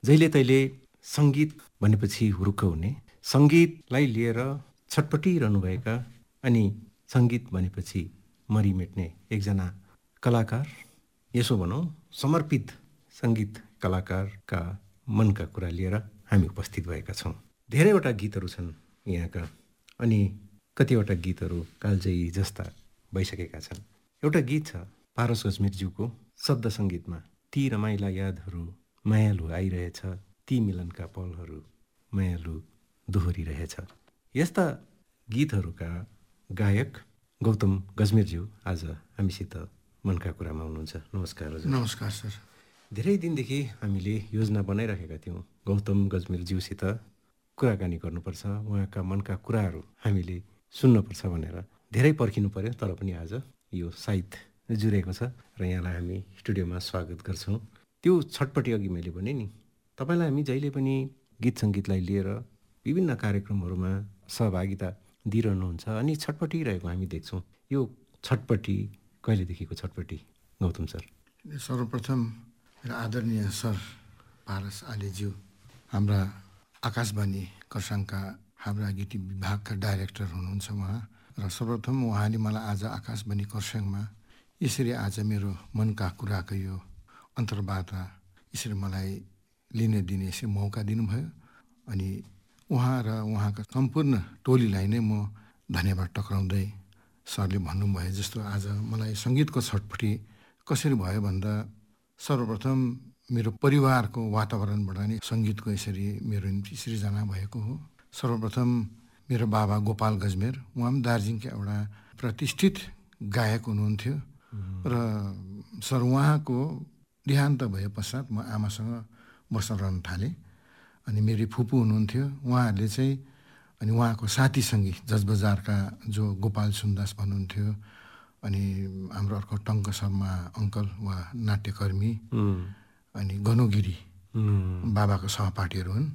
जहिले तैले सङ्गीत भनेपछि हुरुक्क हुने, सङ्गीतलाई लिएर छटपटिरहनुभएका अनि सङ्गीत भनेपछि मरिमेट्ने एकजना कलाकार, यसो भनौँ समर्पित सङ्गीत कलाकारका मनका कुरा लिएर हामी उपस्थित भएका छौँ। धेरैवटा गीतहरू छन् यहाँका अनि कतिवटा गीतहरू कालजयी जस्ता भइसकेका छन्। एउटा गीत छ पारस गजमेरज्यूको शब्द सङ्गीतमा, ती रमाइला यादहरू मायालु आइरहेछ, ती मिलनका पलहरू मायालु दोहोरिरहेछ। यस्ता गीतहरूका गायक गौतम गजमेरज्यू आज हामीसित मनका कुरामा हुनुहुन्छ। नमस्कार हजुर। नमस्कार सर। धेरै दिनदेखि हामीले योजना बनाइरहेका थियौँ गौतम गजमेरज्यूसित कुराकानी गर्नुपर्छ, उहाँका मनका कुराहरू हामीले सुन्नुपर्छ भनेर। धेरै पर्खिनु पर्यो, तर पनि आज यो साइत जुरेको छ र यहाँलाई हामी स्टुडियोमा स्वागत गर्छौँ। त्यो छटपटी अघि मैले भने नि, तपाईँलाई हामी जहिले पनि गीत सङ्गीतलाई लिएर विभिन्न कार्यक्रमहरूमा सहभागिता दिइरहनुहुन्छ अनि छटपटिरहेको हामी देख्छौँ। यो छटपटी कहिलेदेखिको छटपटी गौतम सर? सर्वप्रथम मेरा आदरणीय सर पारस आलेज्यू, हाम्रा आकाशवाणी खरसाङका हाम्रा गीत विभागका डाइरेक्टर हुनुहुन्छ उहाँ, र सर्वप्रथम उहाँले मलाई आज आकाशवाणी खरसाङमा यसरी आज मेरो मनका कुराको यो अन्तर्वार्ता यसरी मलाई लिन दिने यसरी मौका दिनुभयो। अनि उहाँ र उहाँका सम्पूर्ण टोलीलाई नै म धन्यवाद टक्राउँदै सरले भन्नुभयो जस्तो आज मलाई सङ्गीतको छटपटी कसरी भयो भन्दा सर्वप्रथम मेरो परिवारको वातावरणबाट नै सङ्गीतको यसरी मेरो निम्ति सृजना भएको हो। सर्वप्रथम मेरो बाबा गोपाल गजमेर, उहाँ पनि दार्जिलिङका एउटा प्रतिष्ठित गायक हुनुहुन्थ्यो र सर उहाँको देहान्त भए पश्चात म आमासँग बस्न रहन थालेँ। अनि मेरी फुपू हुनुहुन्थ्यो, उहाँहरूले चाहिँ अनि उहाँको साथी सङ्गी जजबजारका जो गोपाल सुन्दास भन्नुहुन्थ्यो, अनि हाम्रो अर्को टङ्क शर्मा अङ्कल वा नाट्यकर्मी, अनि गनुगिरी बाबाको सहपाठीहरू हुन्।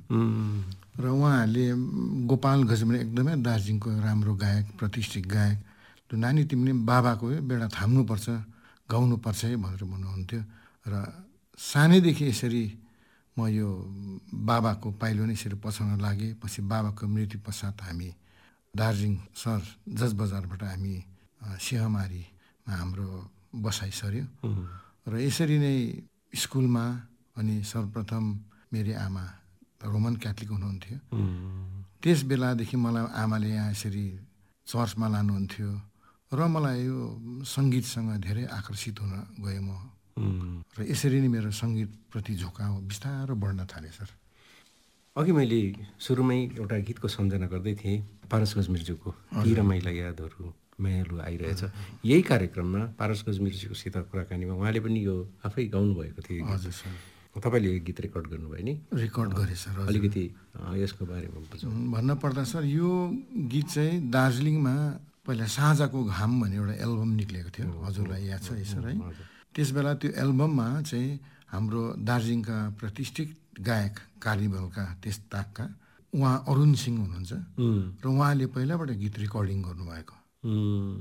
र उहाँहरूले गोपाल गजमेर एकदमै दार्जिलिङको राम्रो गायक, प्रतिष्ठित गायक, त्यो नानी तिमीले बाबाको बेडा थाम्नुपर्छ, गाउनुपर्छ है भनेर भन्नुहुन्थ्यो। र सानैदेखि यसरी म यो बाबाको पाइलो नै यसरी पछाउन लागेँ। पछि बाबाको मृत्यु पश्चात हामी दार्जिलिङ सहर जजबजारबाट हामी सिंहमारीमा हाम्रो बसाइ सर्यो। र यसरी नै स्कुलमा अनि सर्वप्रथम मेरी आमा रोमन क्याथलिक हुनुहुन्थ्यो। त्यस बेलादेखि मलाई आमाले यहाँ यसरी चर्चमा लानुहुन्थ्यो र मलाई यो सङ्गीतसँग धेरै आकर्षित हुन गएँ म। र यसरी नै मेरो सङ्गीतप्रति झुकाउ बिस्तारो बढ्न थाले सर। अघि मैले सुरुमै एउटा गीतको सम्झना गर्दै थिएँ, पारस गजमेरज्यूको ती रमाइला यादहरू मायालु आइरहेछ। यही कार्यक्रममा पारस गजमेरज्यूसित कुराकानीमा उहाँले पनि यो आफै गाउनुभएको थियो। हजुर सर। तपाईँले यो गीत रेकर्ड गर्नुभयो नि? रेकर्ड गरेँ सर। अलिकति यसको बारेमा भन्नुपर्दा सर, यो गीत चाहिँ दार्जिलिङमा पहिला साँझको घाम भन्ने एउटा एल्बम निक्लेको थियो, हजुरलाई याद छ सर है? त्यस बेला त्यो एल्बममा चाहिँ हाम्रो दार्जिलिङका प्रतिष्ठित गायक कार्निभलका त्यस ताकका उहाँ अरुण सिंह हुनुहुन्छ र उहाँले पहिलाबाट गीत रेकर्डिङ गर्नुभएको।